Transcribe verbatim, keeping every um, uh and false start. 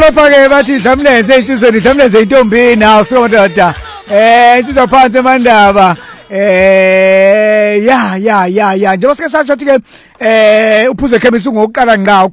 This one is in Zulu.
lapha ke bathi Dlamlenze insizweni Dlamlenze intombi nawo somadoda eh sizophansi emandaba eh ya ya ya ya njengoba sike sasho ukuthi ke eh uphuze chemist ungokuqala ngqa